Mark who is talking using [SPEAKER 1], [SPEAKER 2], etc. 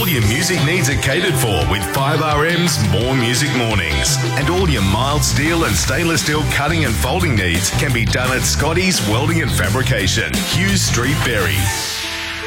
[SPEAKER 1] your music needs are catered for with 5RM's More Music Mornings. And all your mild steel and stainless steel cutting and folding needs can be done at Scotty's Welding and Fabrication, Hughes Street, Berry.